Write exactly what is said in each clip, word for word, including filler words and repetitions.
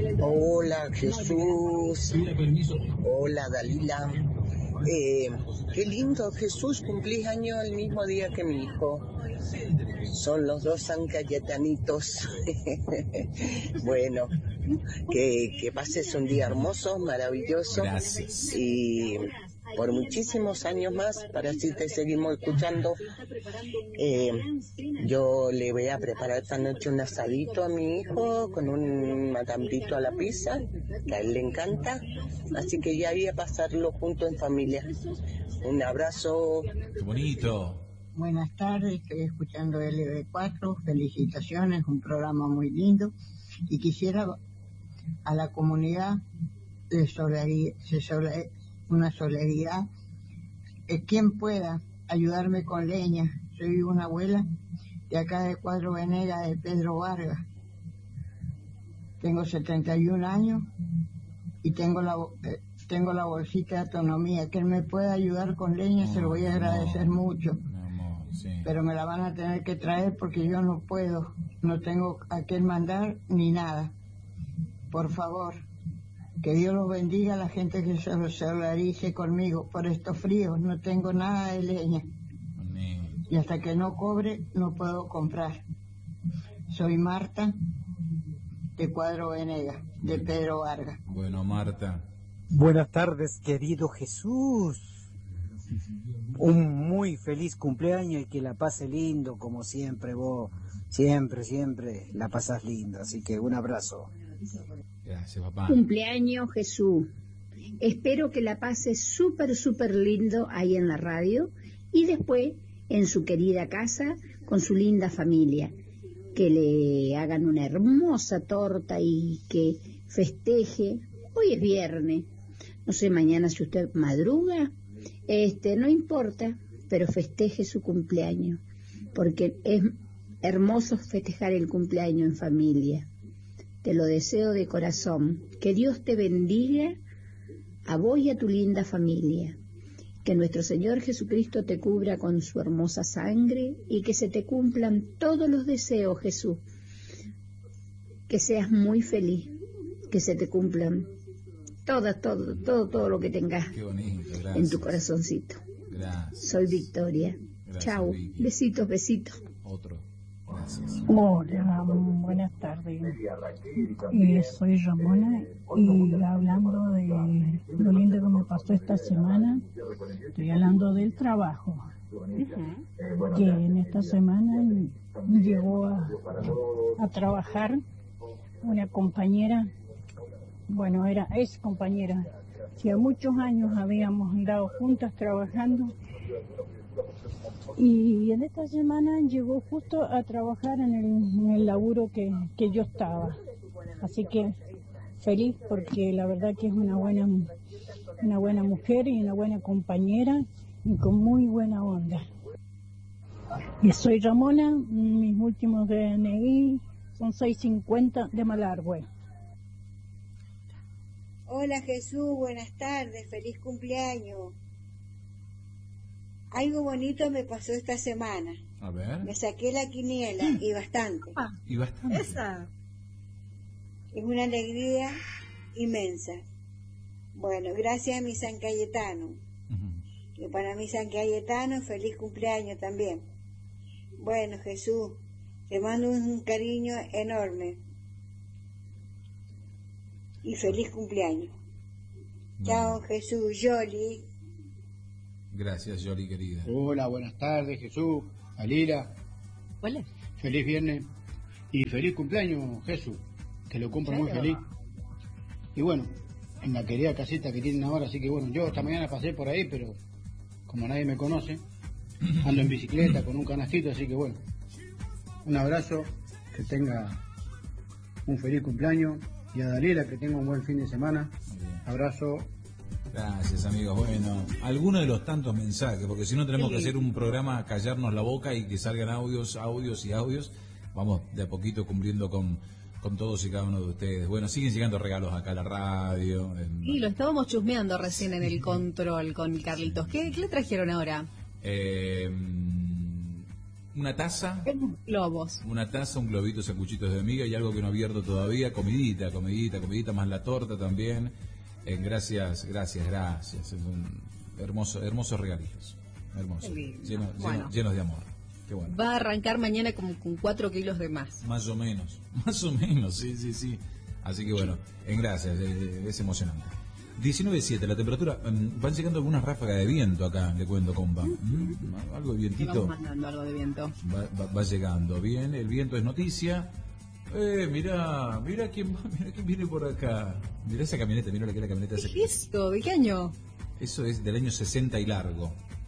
Hola Jesús, hola Dalila. Eh, qué lindo, Jesús, cumplís años el mismo día que mi hijo. Son los dos San Cayetanitos. Bueno, que, que pases un día hermoso, maravilloso. Gracias. Y por muchísimos años más, para así te seguimos escuchando. Eh, yo le voy a preparar esta noche un asadito a mi hijo con un matambito a la pizza, que a él le encanta. Así que ya voy a pasarlo junto en familia. Un abrazo. Qué bonito. Buenas tardes, estoy escuchando L B cuatro, felicitaciones, un programa muy lindo. Y quisiera a la comunidad de solidaridad, una solidaridad, eh, quien pueda ayudarme con leña. Soy una abuela de acá de Cuadro Venegas, de Pedro Vargas. Tengo setenta y un años y tengo la eh, tengo la bolsita de autonomía. Que él me pueda ayudar con leña, no, se lo voy a agradecer no, mucho. No, sí. Pero me la van a tener que traer porque yo no puedo, no tengo a quién mandar ni nada. Por favor, que Dios los bendiga a la gente que se solidarice conmigo. Por estos fríos no tengo nada de leña. Amén. Y hasta que no cobre no puedo comprar. Soy Marta, de Cuadro Venegas, de Pedro Vargas. Bueno, Marta. Buenas tardes, querido Jesús. Un muy feliz cumpleaños y que la pase lindo, como siempre vos. Siempre, siempre la pasás lindo. Así que un abrazo. Gracias, papá. Cumpleaños, Jesús. Espero que la pase súper, súper lindo ahí en la radio y después en su querida casa con su linda familia. Que le hagan una hermosa torta y que festeje. Hoy es viernes. No sé, mañana si usted madruga, este, no importa, pero festeje su cumpleaños, porque es hermoso festejar el cumpleaños en familia. Te lo deseo de corazón. Que Dios te bendiga a vos y a tu linda familia. Que nuestro Señor Jesucristo te cubra con su hermosa sangre y que se te cumplan todos los deseos, Jesús. Que seas muy feliz, que se te cumplan todo, todo, todo, todo lo que tengas. Qué bonito, gracias. En tu corazoncito. Gracias. Soy Victoria. Gracias, Chao. Vicky. Besitos, besitos. Otro. Gracias. Hola, buenas tardes. Eh, soy Ramona y hablando de lo lindo que me pasó esta semana, estoy hablando del trabajo. Uh-huh. Que en esta semana llegó a, a trabajar una compañera, bueno, era ex compañera, hacía muchos años habíamos andado juntas trabajando. Y en esta semana llegó justo a trabajar en el, en el laburo que, que yo estaba. Así que feliz porque la verdad que es una buena, una buena mujer y una buena compañera y con muy buena onda. Y soy Ramona, mis últimos D N I son seiscientos cincuenta de Malargüe. Hola Jesús, buenas tardes, feliz cumpleaños. Algo bonito me pasó esta semana. A ver. Me saqué la quiniela y bastante. Ah, y bastante. Esa. Es una alegría inmensa. Bueno, gracias a mi San Cayetano. Uh-huh. Y para mi San Cayetano, feliz cumpleaños también. Bueno, Jesús, te mando un cariño enorme. Y feliz cumpleaños. Bueno. Chao, Jesús, Yoli. Gracias, Yoli, querida. Hola, buenas tardes, Jesús, Alira. Hola. Feliz viernes y feliz cumpleaños, Jesús, que lo cumpla muy feliz. Y bueno, en la querida casita que tienen ahora, así que bueno, yo esta mañana pasé por ahí, pero como nadie me conoce, ando en bicicleta con un canastito, así que bueno, un abrazo, que tenga un feliz cumpleaños, y a Dalila que tenga un buen fin de semana. Abrazo. Gracias, amigos. Bueno, algunos de los tantos mensajes, porque si no tenemos que hacer un programa, callarnos la boca y que salgan audios, audios y audios. Vamos de a poquito cumpliendo con, con todos y cada uno de ustedes. Bueno, siguen llegando regalos acá a la radio. En... Y lo estábamos chusmeando recién en el control con Carlitos. ¿Qué, qué le trajeron ahora? Eh, una taza, globos, una taza, un globito, sanguchitos de miga y algo que no he abierto todavía, comidita, comidita, comidita, más la torta también. Eh, gracias, gracias, gracias. Es un hermoso, hermosos regalitos. Hermosos. Lleno, bueno. lleno, llenos de amor. Qué bueno. Va a arrancar mañana como con cuatro kilos de más. Más o menos, más o menos, sí, sí, sí. Así que bueno, en gracias, es, es emocionante. diecinueve siete, la temperatura, um, van llegando algunas ráfagas de viento acá, le cuento, compa. ¿Mm? Algo de vientito. Vamos mandando algo de viento. Va, va, va llegando, bien, el viento es noticia. Eh, mirá, mirá quién, mirá quién viene por acá. Mirá esa camioneta, mirá la que es la camioneta. ¿Qué es esto? ¿De qué año? Eso es del año sesenta y largo.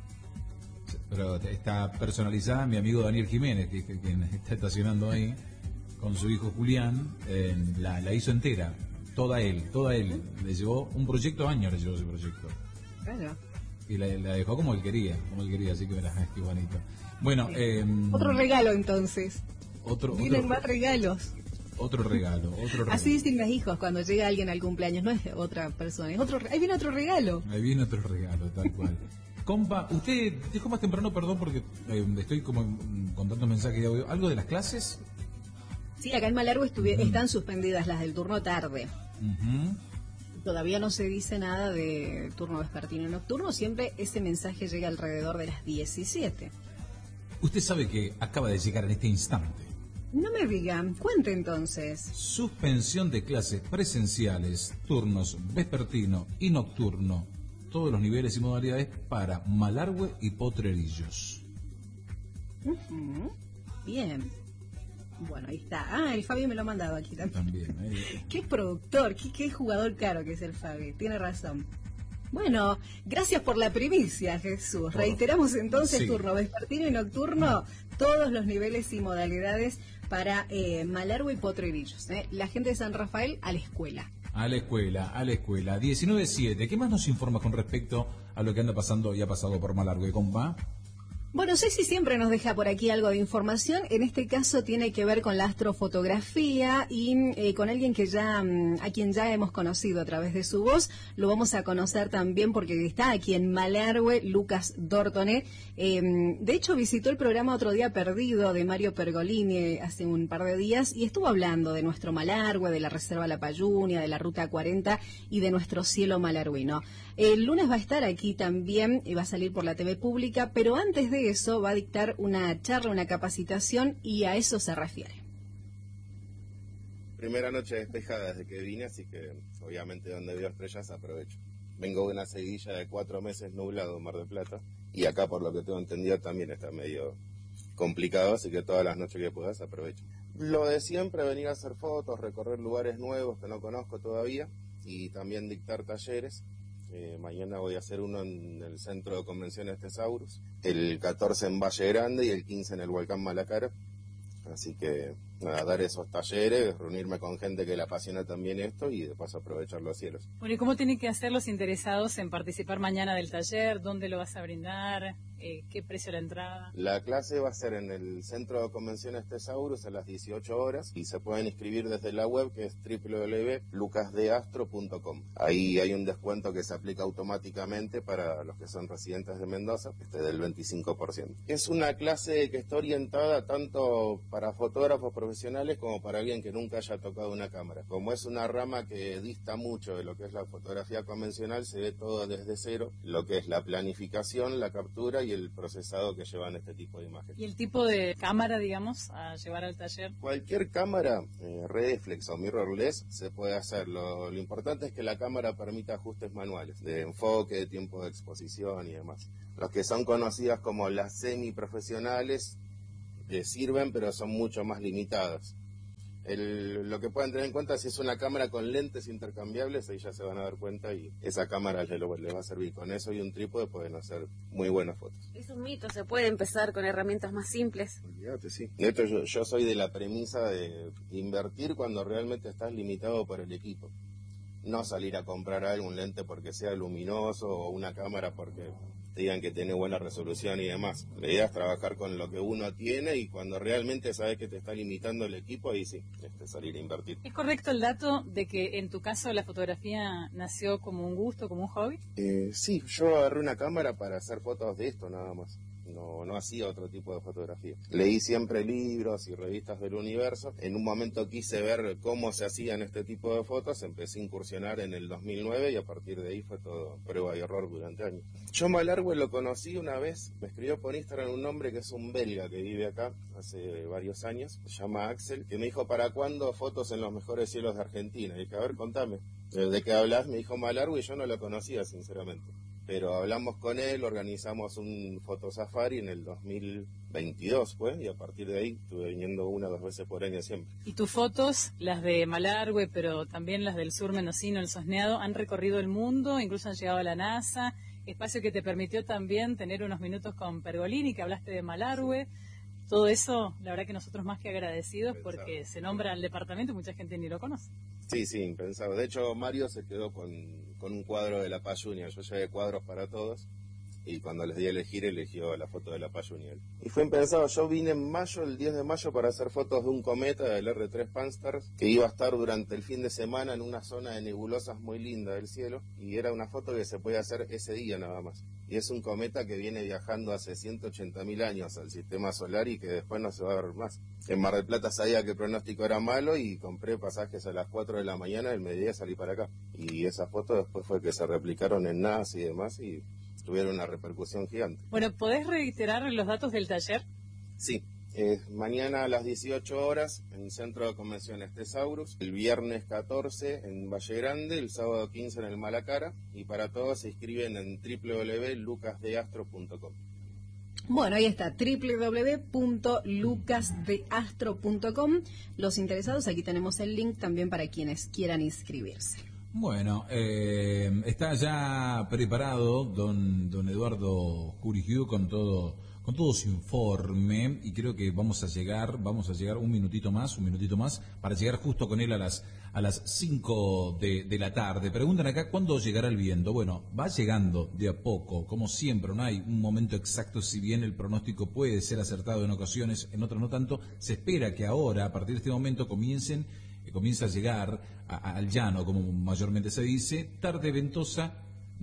Pero está personalizada mi amigo Daniel Jiménez, que, que, que está estacionando ahí con su hijo Julián. Eh, la, la hizo entera, toda él, toda él. Le llevó un proyecto, años le llevó ese proyecto. Claro. Y la, la dejó como él quería, como él quería, así que verás, qué bonito. Bueno, eh, otro regalo entonces. Otro, Vienen otro, más regalos. Otro regalo, otro regalo. Así dicen mis hijos cuando llega alguien al cumpleaños, no es otra persona, es otro, ahí viene otro regalo. Ahí viene otro regalo, tal cual. Compa, usted dijo más temprano, perdón, porque eh, estoy como con tantos mensajes de audio, ¿algo de las clases? Sí, acá en Malargüe estuvi- uh-huh. están suspendidas las del turno tarde. Uh-huh. Todavía no se dice nada de turno vespertino y nocturno, siempre ese mensaje llega alrededor de las diecisiete. Usted sabe que acaba de llegar en este instante. No me digan, cuente entonces. Suspensión de clases presenciales, turnos vespertino y nocturno, todos los niveles y modalidades para Malargüe y Potrerillos. Uh-huh. Bien. Bueno, ahí está. Ah, el Fabi me lo ha mandado aquí también. También, ¿eh? Qué productor, qué, qué jugador caro que es el Fabi. Tiene razón. Bueno, gracias por la primicia, Jesús. Por... Reiteramos entonces, sí. Turno vespertino y nocturno, todos los niveles y modalidades para eh, Malargüe y Potrerillos. ¿eh? La gente de San Rafael a la escuela. A la escuela, a la escuela. diecinueve siete. ¿Qué más nos informa con respecto a lo que anda pasando y ha pasado por Malargüe, compa? Bueno, Ceci siempre nos deja por aquí algo de información. En este caso tiene que ver con la astrofotografía y eh, con alguien que ya, a quien ya hemos conocido a través de su voz. Lo vamos a conocer también porque está aquí en Malargüe, Lucas Dortone. Eh, de hecho, visitó el programa Otro Día Perdido de Mario Pergolini hace un par de días y estuvo hablando de nuestro Malargüe, de la Reserva La Payunia, de la Ruta cuarenta y de nuestro cielo malarguino. El lunes va a estar aquí también y va a salir por la T V pública, pero antes de eso va a dictar una charla, una capacitación y a eso se refiere. Primera noche despejada desde que vine, así que obviamente donde veo estrellas aprovecho. Vengo de una seguidilla de cuatro meses nublado en Mar del Plata y acá por lo que tengo entendido también está medio complicado, así que todas las noches que puedas aprovecho. Lo de siempre, venir a hacer fotos, recorrer lugares nuevos que no conozco todavía y también dictar talleres. Eh, mañana voy a hacer uno en el Centro de Convenciones Tesaurus, el catorce en Valle Grande y el quince en el Volcán Malacara. Así que nada, dar esos talleres, reunirme con gente que le apasiona también esto y de paso aprovechar los cielos. Bueno, ¿y cómo tienen que hacer los interesados en participar mañana del taller? ¿Dónde lo vas a brindar? Eh, ¿Qué precio la entrada? La clase va a ser en el Centro de Convenciones Tesaurus a las dieciocho horas y se pueden inscribir desde la web que es doble u doble u doble u punto lucas de astro punto com. Ahí hay un descuento que se aplica automáticamente para los que son residentes de Mendoza, este del veinticinco por ciento. Es una clase que está orientada tanto para fotógrafos profesionales como para alguien que nunca haya tocado una cámara. Como es una rama que dista mucho de lo que es la fotografía convencional, se ve todo desde cero, lo que es la planificación, la captura y el procesado que llevan este tipo de imágenes. ¿Y el tipo de cámara, digamos, a llevar al taller? Cualquier cámara, eh, reflex o mirrorless, se puede hacer. Lo, lo importante es que la cámara permita ajustes manuales, de enfoque, de tiempo de exposición y demás. Los que son conocidas como las semiprofesionales eh, sirven, pero son mucho más limitadas. El, lo que pueden tener en cuenta, si es una cámara con lentes intercambiables, ahí ya se van a dar cuenta y esa cámara les, les va a servir. Con eso y un trípode pueden hacer muy buenas fotos. Es un mito, se puede empezar con herramientas más simples. Olvídate, sí. De hecho, yo, yo soy de la premisa de invertir cuando realmente estás limitado por el equipo. No salir a comprar algún lente porque sea luminoso o una cámara porque te digan que tiene buena resolución y demás. La idea es trabajar con lo que uno tiene y cuando realmente sabes que te está limitando el equipo, ahí sí, este, salir a invertir. ¿Es correcto el dato de que en tu caso la fotografía nació como un gusto, como un hobby? Eh, sí, yo agarré una cámara para hacer fotos de esto nada más. no, no hacía otro tipo de fotografía. Leí siempre libros y revistas del universo. En un momento quise ver cómo se hacían este tipo de fotos, empecé a incursionar en el dos mil nueve y a partir de ahí fue todo prueba y error durante años. Yo Malargüe lo conocí una vez, me escribió por Instagram un hombre que es un belga que vive acá hace varios años, se llama Axel, que me dijo, ¿para cuándo fotos en los mejores cielos de Argentina? Y dije, a ver, contame. ¿De qué hablas? Me dijo Malargüe y yo no lo conocía, sinceramente. Pero hablamos con él, organizamos un fotosafari en el dos mil veintidós, pues, y a partir de ahí estuve viniendo una o dos veces por año siempre. Y tus fotos, las de Malargüe, pero también las del sur mendocino, el Sosneado, han recorrido el mundo, incluso han llegado a la NASA, espacio que te permitió también tener unos minutos con Pergolini, que hablaste de Malargüe. Todo eso, la verdad que nosotros más que agradecidos, porque se nombra el departamento y mucha gente ni lo conoce. Sí, sí, impensado. De hecho, Mario se quedó con, con un cuadro de La Paz Junior. Yo llevé cuadros para todos y cuando les di a elegir, eligió la foto de La Paz Junior. Y fue impensado. Yo vine en mayo, el diez de mayo, para hacer fotos de un cometa del R tres Pan-STARRS que iba a estar durante el fin de semana en una zona de nebulosas muy linda del cielo, y era una foto que se puede hacer ese día nada más. Y es un cometa que viene viajando hace ciento ochenta mil años al sistema solar y que después no se va a ver más. En Mar del Plata sabía que el pronóstico era malo y compré pasajes a las cuatro de la mañana, el mediodía salí para acá. Y esa foto después fue que se replicaron en NASA y demás y tuvieron una repercusión gigante. Bueno, ¿podés reiterar los datos del taller? Sí. Eh, mañana a las dieciocho horas en Centro de Convenciones Tesaurus, el viernes catorce en Valle Grande, el sábado quince en el Malacara, y para todos se inscriben en w w w punto lucas de astro punto com. Bueno, ahí está, w w w punto lucas de astro punto com. Los interesados, aquí tenemos el link también para quienes quieran inscribirse. Bueno, eh, está ya preparado don, don Eduardo Curigiu con todo... con todo su informe, y creo que vamos a llegar, vamos a llegar un minutito más, un minutito más, para llegar justo con él a las a las cinco de, de la tarde. Preguntan acá, ¿cuándo llegará el viento? Bueno, va llegando de a poco, como siempre, no hay un momento exacto, si bien el pronóstico puede ser acertado en ocasiones, en otras no tanto. Se espera que ahora, a partir de este momento, comiencen, eh, comience a llegar a, a, al llano, como mayormente se dice, tarde ventosa,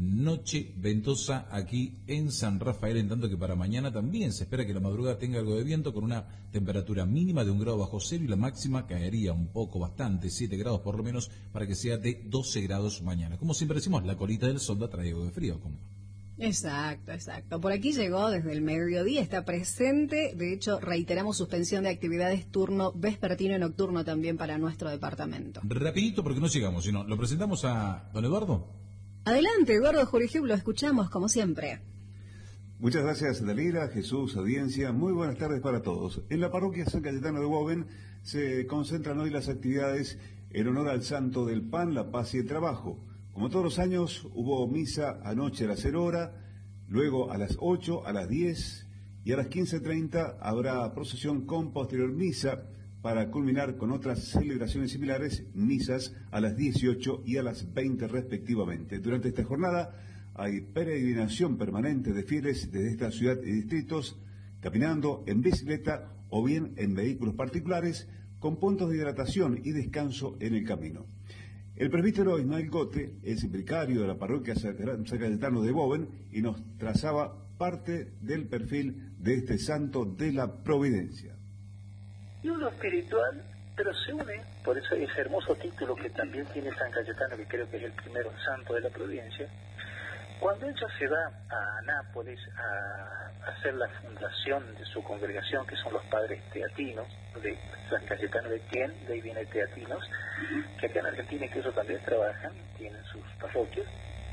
noche ventosa aquí en San Rafael, en tanto que para mañana también se espera que la madrugada tenga algo de viento, con una temperatura mínima de un grado bajo cero y la máxima caería un poco, bastante, siete grados por lo menos, para que sea de doce grados mañana. Como siempre decimos, la colita del sonda trae algo de frío, compa. Exacto, exacto. Por aquí llegó desde el mediodía, está presente. De hecho, reiteramos suspensión de actividades turno vespertino y nocturno también para nuestro departamento. Rapidito, porque no llegamos, sino lo presentamos a don Eduardo. Adelante, Eduardo Curigiu, lo escuchamos como siempre. Muchas gracias, Dalila, Jesús, audiencia. Muy buenas tardes para todos. En la parroquia San Cayetano de Boven se concentran hoy las actividades en honor al santo del pan, la paz y el trabajo. Como todos los años, hubo misa anoche a las cero hora, luego a las ocho, a las diez y a las quince treinta habrá procesión con posterior misa, para culminar con otras celebraciones similares, misas a las dieciocho y a las veinte respectivamente. Durante esta jornada hay peregrinación permanente de fieles desde esta ciudad y distritos, caminando en bicicleta o bien en vehículos particulares, con puntos de hidratación y descanso en el camino. El presbítero Ismael Gote es el vicario de la parroquia San Cayetano de Boven y nos trazaba parte del perfil de este santo de la Providencia. Y uno espiritual, pero se une, por eso ese hermoso título que también tiene San Cayetano, que creo que es el primer santo de la provincia. Cuando ella se va a Nápoles a hacer la fundación de su congregación, que son los padres teatinos, de San Cayetano de Tien, de ahí viene Teatinos, que acá en Argentina incluso también trabajan, tienen sus parroquias,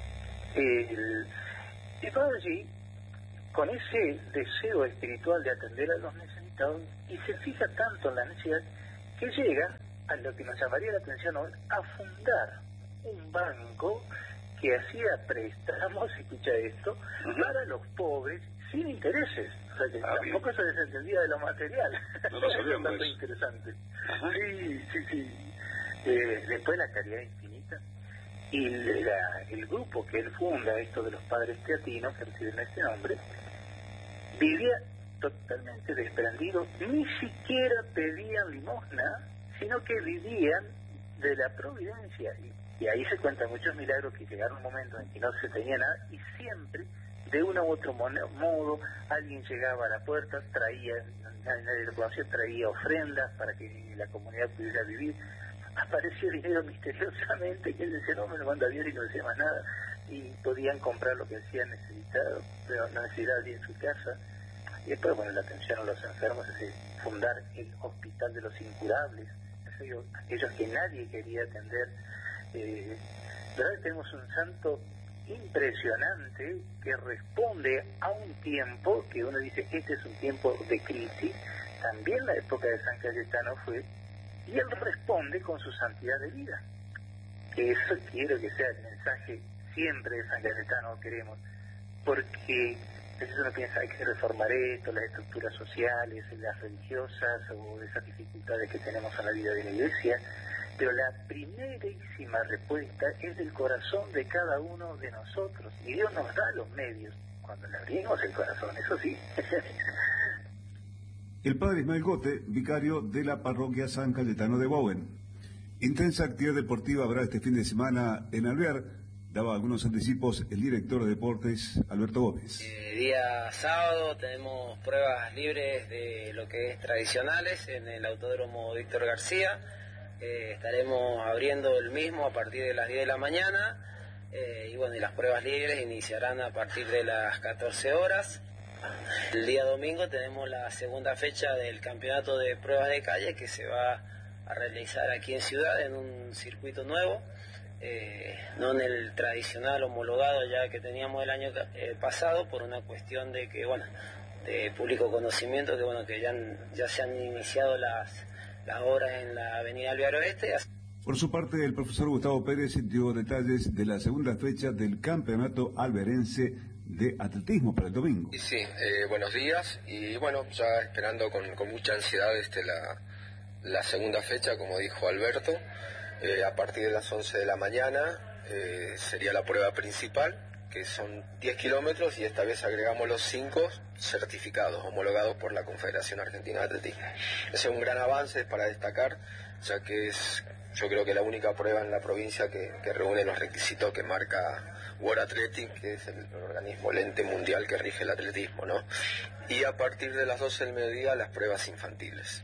el, y va allí con ese deseo espiritual de atender a los necesitados, y se fija tanto en la necesidad que llega a lo que nos llamaría la atención hoy, a fundar un banco que hacía préstamos, escucha esto, uh-huh. para los pobres sin intereses. O sea, que ah, tampoco bien. Se desentendía de lo material. No lo sabíamos. Eso es interesante. Ajá. Sí, sí, sí. Eh, después la caridad infinita. Y la, el grupo que él funda, esto de los padres teatinos, que reciben este nombre, vivía totalmente desprendido, ni siquiera pedían limosna, sino que vivían de la providencia. Y, y ahí se cuentan muchos milagros, que llegaron un momento en que no se tenía nada, y siempre de uno u otro modo, alguien llegaba a la puerta, traía, nadie lo conocía, traía ofrendas para que la comunidad pudiera vivir. Apareció dinero misteriosamente, que él decía, no, me lo manda Dios y no decía más nada, y podían comprar lo que decían necesitado, pero no necesidad de ir en su casa. Y después, bueno, la atención a los enfermos, es decir, fundar el Hospital de los Incurables, aquellos, aquellos que nadie quería atender. Eh, ¿verdad? Tenemos un santo impresionante que responde a un tiempo que uno dice, este es un tiempo de crisis. También la época de San Cayetano fue, y él responde con su santidad de vida. Que eso quiero que sea el mensaje siempre de San Cayetano, queremos, porque a veces uno piensa hay que reformar esto, las estructuras sociales, las religiosas, o esas dificultades que tenemos en la vida de la Iglesia, pero la primerísima respuesta es del corazón de cada uno de nosotros, y Dios nos da los medios cuando le abrimos el corazón, eso sí. El padre Ismael Gote, vicario de la parroquia San Cayetano de Bowen. Intensa actividad deportiva habrá este fin de semana en Alvear. Daba algunos anticipos el director de deportes, Alberto Gómez. Eh, día sábado tenemos pruebas libres de lo que es tradicionales en el Autódromo Víctor García. Eh, estaremos abriendo el mismo a partir de las diez de la mañana. Eh, y bueno, y las pruebas libres iniciarán a partir de las catorce horas. El día domingo tenemos la segunda fecha del campeonato de pruebas de calle que se va a realizar aquí en Ciudad en un circuito nuevo, eh, no en el tradicional homologado ya que teníamos el año eh, pasado, por una cuestión de que, bueno, de público conocimiento, que bueno, que ya, ya se han iniciado las, las obras en la avenida Alvear Oeste. Por su parte, el profesor Gustavo Pérez dio detalles de la segunda fecha del campeonato alberense de atletismo para el domingo. Sí, eh, buenos días, y bueno, ya esperando con, con mucha ansiedad este, la, la segunda fecha, como dijo Alberto, eh, a partir de las once de la mañana eh, sería la prueba principal, que son diez kilómetros, y esta vez agregamos los cinco certificados, homologados por la Confederación Argentina de Atletismo. Ese es un gran avance para destacar, ya que es, yo creo que la única prueba en la provincia que, que reúne los requisitos que marca World Athletic, que es el organismo, el ente mundial que rige el atletismo, ¿no? Y a partir de las doce del mediodía, las pruebas infantiles.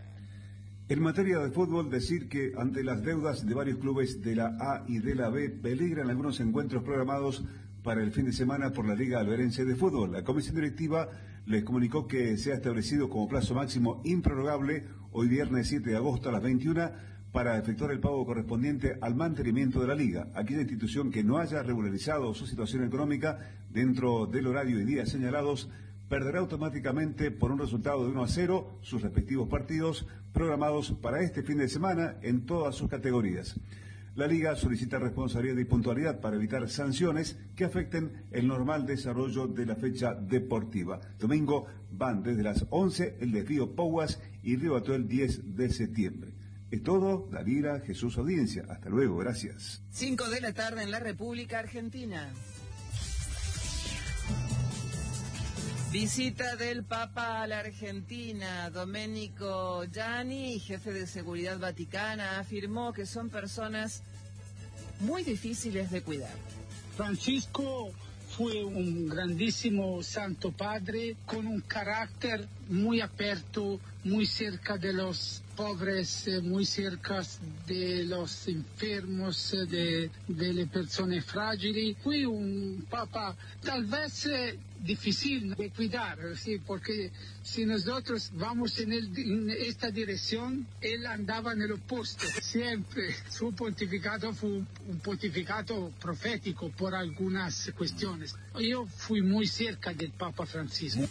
En materia de fútbol, decir que ante las deudas de varios clubes de la A y de la B, peligran algunos encuentros programados para el fin de semana por la Liga Alberense de Fútbol. La comisión directiva les comunicó que se ha establecido como plazo máximo improrrogable, hoy viernes siete de agosto a las veintiuna, para efectuar el pago correspondiente al mantenimiento de la Liga. Aquella institución que no haya regularizado su situación económica dentro del horario y días señalados perderá automáticamente por un resultado de uno a cero sus respectivos partidos programados para este fin de semana en todas sus categorías. La Liga solicita responsabilidad y puntualidad para evitar sanciones que afecten el normal desarrollo de la fecha deportiva. Domingo van desde las once el desvío Pouas y Río Atuel diez de septiembre. Es todo, Dalila, Jesús Audiencia. Hasta luego, gracias. cinco de la tarde en la República Argentina. Visita del Papa a la Argentina. Domenico Gianni, jefe de Seguridad Vaticana, afirmó que son personas muy difíciles de cuidar. Francisco fue un grandísimo santo padre con un carácter muy abierto, muy cerca de los pobres, muy cerca de los enfermos, de, de las personas frágiles. Fue un papa tal vez eh, difícil de cuidar, ¿sí? Porque si nosotros vamos en, el, en esta dirección, él andaba en el opuesto. Siempre su pontificado fue un, un pontificado profético por algunas cuestiones. Yo fui muy cerca del Papa Francisco.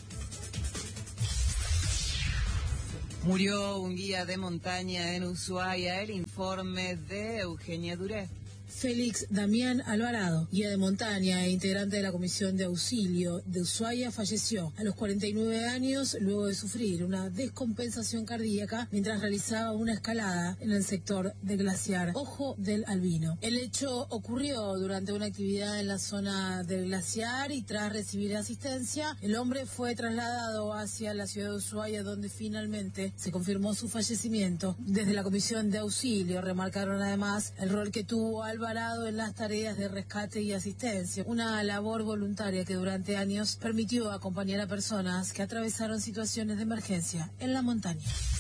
Murió un guía de montaña en Ushuaia. El informe de Eugenia Duré. Félix Damián Alvarado, guía de montaña e integrante de la Comisión de Auxilio de Ushuaia, falleció a los cuarenta y nueve años luego de sufrir una descompensación cardíaca mientras realizaba una escalada en el sector del glaciar Ojo del Albino. El hecho ocurrió durante una actividad en la zona del glaciar y tras recibir asistencia, el hombre fue trasladado hacia la ciudad de Ushuaia, donde finalmente se confirmó su fallecimiento. Desde la Comisión de Auxilio remarcaron además el rol que tuvo al Alvarado en las tareas de rescate y asistencia, una labor voluntaria que durante años permitió acompañar a personas que atravesaron situaciones de emergencia en la montaña.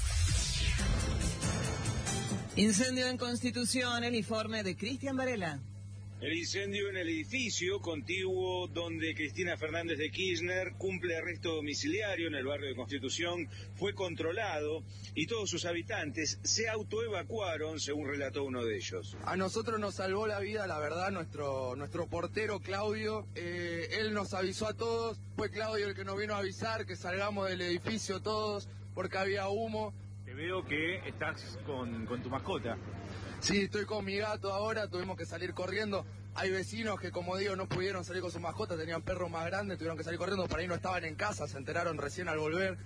Incendio en Constitución, el informe de Cristian Varela. El incendio en el edificio contiguo donde Cristina Fernández de Kirchner cumple arresto domiciliario en el barrio de Constitución fue controlado y todos sus habitantes se autoevacuaron, según relató uno de ellos. A nosotros nos salvó la vida, la verdad, nuestro nuestro portero Claudio. Eh, él nos avisó a todos, fue Claudio el que nos vino a avisar que salgamos del edificio todos porque había humo. Te veo que estás con, con tu mascota. Sí, estoy con mi gato ahora, tuvimos que salir corriendo. Hay vecinos que, como digo, no pudieron salir con su mascota, tenían perros más grandes, tuvieron que salir corriendo, por ahí no estaban en casa, se enteraron recién al volver.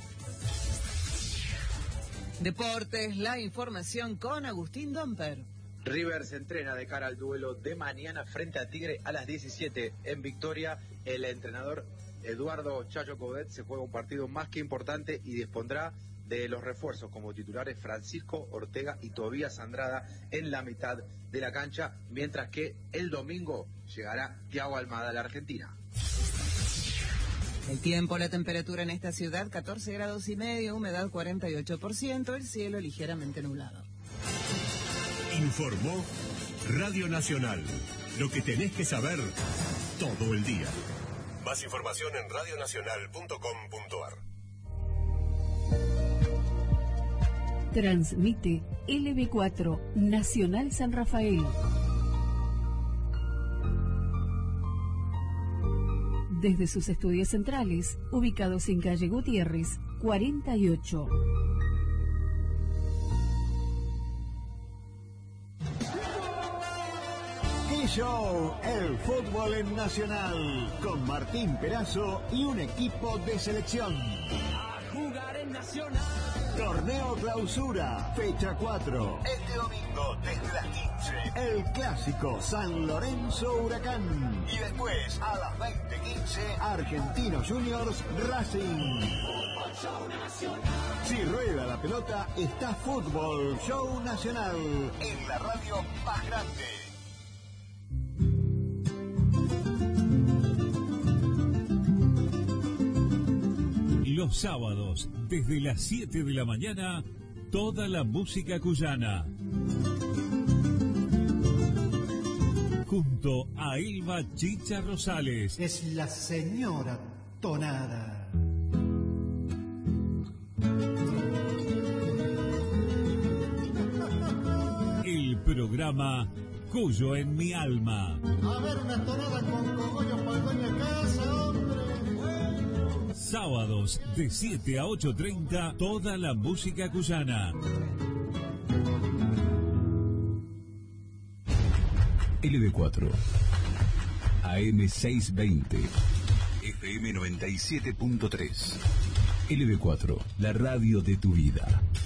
Deportes, la información con Agustín Domper. River se entrena de cara al duelo de mañana frente a Tigre a las diecisiete en Victoria. El entrenador Eduardo Chacho Coudet se juega un partido más que importante y dispondrá de los refuerzos como titulares Francisco Ortega y Tobías Andrada en la mitad de la cancha, mientras que el domingo llegará Thiago Almada a la Argentina. El tiempo, la temperatura en esta ciudad, catorce grados y medio, humedad cuarenta y ocho por ciento, el cielo ligeramente nublado. Informó Radio Nacional. Lo que tenés que saber todo el día. Más información en radio nacional punto com punto a r. Transmite L B cuatro, Nacional San Rafael. Desde sus estudios centrales, ubicados en calle Gutiérrez, cuarenta y ocho. ¡Qué show! El fútbol en Nacional, con Martín Perazo y un equipo de selección. A jugar en Nacional. Torneo Clausura, fecha cuatro. Este domingo, desde las quince. El clásico San Lorenzo Huracán. Y después, a las veinte quince, Argentinos Juniors Racing. Fútbol Show Nacional. Si rueda la pelota, está Fútbol Show Nacional. En la radio más grande. Los sábados, desde las siete de la mañana, toda la música cuyana. Junto a Elba Chicha Rosales. Es la señora Tonada. El programa Cuyo en mi alma. A ver, una tonada con cogollos para el dueño de casa, hombre. Sábados de siete a ocho treinta, toda la música cuyana. L B cuatro, A M seiscientos veinte, F M noventa y siete punto tres. L B cuatro, la radio de tu vida.